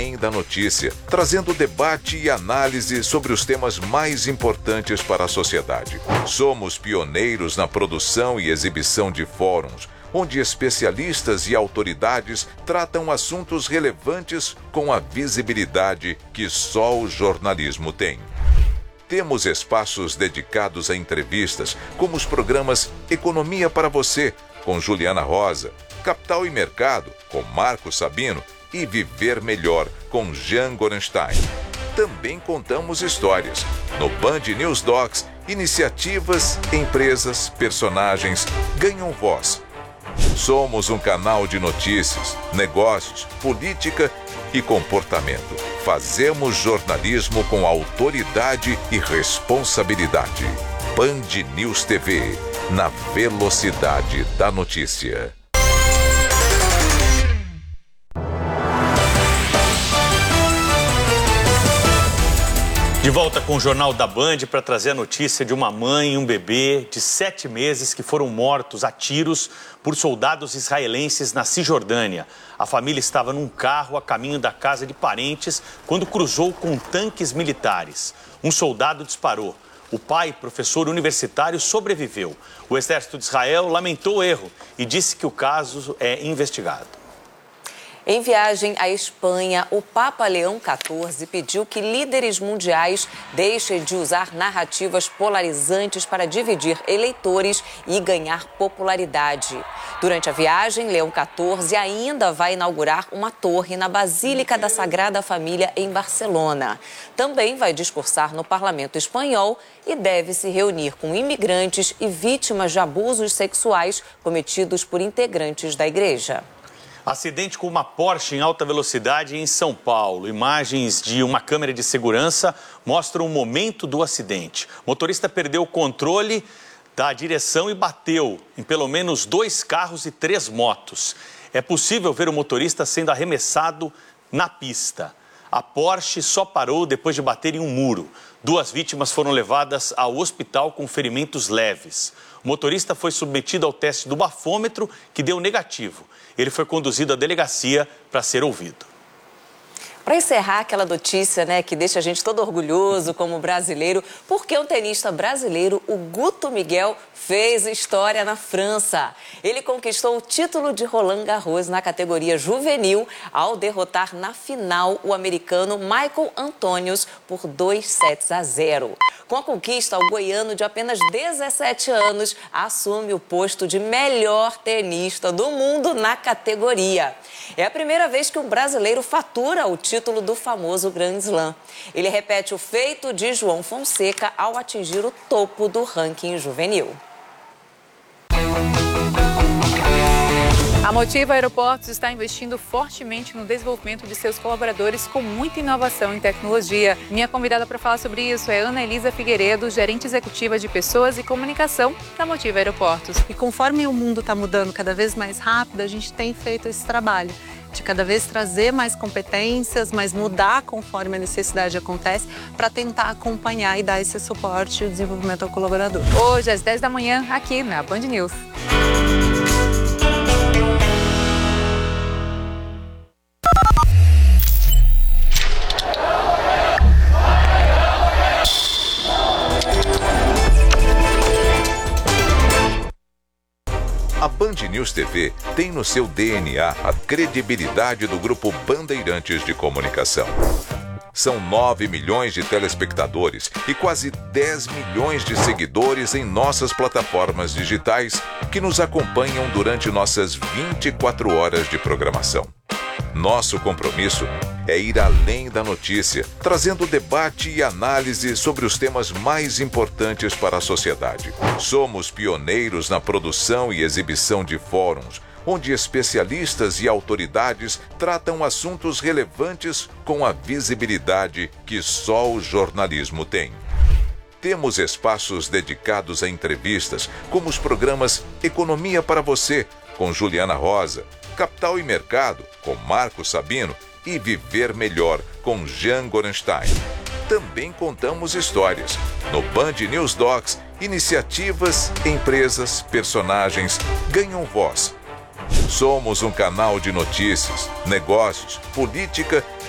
além da notícia, trazendo debate e análise sobre os temas mais importantes para a sociedade. Somos pioneiros na produção e exibição de fóruns, onde especialistas e autoridades tratam assuntos relevantes com a visibilidade que só o jornalismo tem. Temos espaços dedicados a entrevistas, como os programas Economia para Você, com Juliana Rosa, Capital e Mercado, com Marco Sabino, e Viver Melhor, com Jean Gorenstein. Também contamos histórias. No Band News Docs, iniciativas, empresas, personagens ganham voz. Somos um canal de notícias, negócios, política e comportamento. Fazemos jornalismo com autoridade e responsabilidade. Band News TV, na velocidade da notícia. De volta com o Jornal da Band para trazer a notícia de uma mãe e um bebê de 7 meses que foram mortos a tiros por soldados israelenses na Cisjordânia. A família estava num carro a caminho da casa de parentes quando cruzou com tanques militares. Um soldado disparou. O pai, professor universitário, sobreviveu. O exército de Israel lamentou o erro e disse que o caso é investigado. Em viagem à Espanha, o Papa Leão XIV pediu que líderes mundiais deixem de usar narrativas polarizantes para dividir eleitores e ganhar popularidade. Durante a viagem, Leão XIV ainda vai inaugurar uma torre na Basílica da Sagrada Família em Barcelona. Também vai discursar no Parlamento espanhol e deve se reunir com imigrantes e vítimas de abusos sexuais cometidos por integrantes da igreja. Acidente com uma Porsche em alta velocidade em São Paulo. Imagens de uma câmera de segurança mostram o momento do acidente. O motorista perdeu o controle da direção e bateu em pelo menos 2 carros e 3 motos. É possível ver o motorista sendo arremessado na pista. A Porsche só parou depois de bater em um muro. 2 vítimas foram levadas ao hospital com ferimentos leves. O motorista foi submetido ao teste do bafômetro, que deu negativo. Ele foi conduzido à delegacia para ser ouvido. Para encerrar aquela notícia, que deixa a gente todo orgulhoso como brasileiro, porque um tenista brasileiro, o Guto Miguel, fez história na França. Ele conquistou o título de Roland Garros na categoria juvenil ao derrotar na final o americano Michael Antonius por 2-0. Com a conquista, o goiano de apenas 17 anos assume o posto de melhor tenista do mundo na categoria. É a primeira vez que um brasileiro fatura o título do famoso Grand Slam. Ele repete o feito de João Fonseca ao atingir o topo do ranking juvenil. A Motiva Aeroportos está investindo fortemente no desenvolvimento de seus colaboradores com muita inovação em tecnologia. Minha convidada para falar sobre isso é Ana Elisa Figueiredo, gerente executiva de Pessoas e Comunicação da Motiva Aeroportos. E conforme o mundo está mudando cada vez mais rápido, a gente tem feito esse trabalho de cada vez trazer mais competências, mas mudar conforme a necessidade acontece para tentar acompanhar e dar esse suporte e o desenvolvimento ao colaborador. Hoje, às 10 da manhã, aqui na Band News. A Band News TV tem no seu DNA a credibilidade do Grupo Bandeirantes de Comunicação. São 9 milhões de telespectadores e quase 10 milhões de seguidores em nossas plataformas digitais que nos acompanham durante nossas 24 horas de programação. Nosso compromisso é ir além da notícia, trazendo debate e análise sobre os temas mais importantes para a sociedade. Somos pioneiros na produção e exibição de fóruns, onde especialistas e autoridades tratam assuntos relevantes com a visibilidade que só o jornalismo tem. Temos espaços dedicados a entrevistas, como os programas Economia para Você, com Juliana Rosa, Capital e Mercado, com Marco Sabino, e Viver Melhor, com Jean Gorenstein. Também contamos histórias. No Band News Docs, iniciativas, empresas, personagens ganham voz. Somos um canal de notícias, negócios, política